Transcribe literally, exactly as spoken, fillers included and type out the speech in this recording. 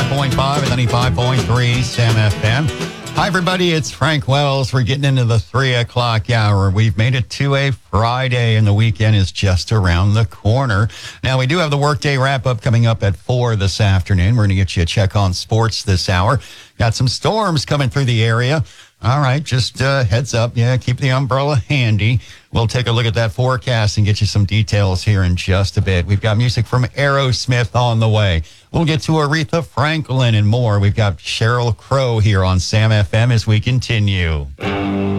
point five and ninety-five point three Sam F M. Hi, everybody. It's Frank Wells. We're getting into the three o'clock hour. We've made it to a Friday, and the weekend is just around the corner. Now, we do have the workday wrap-up coming up at four this afternoon. We're going to get you a check on sports this hour. Got some storms coming through the area. All right, just uh, heads up. Yeah, keep the umbrella handy. We'll take a look at that forecast and get you some details here in just a bit. We've got music from Aerosmith on the way. We'll get to Aretha Franklin and more. We've got Sheryl Crow here on Sam F M as we continue.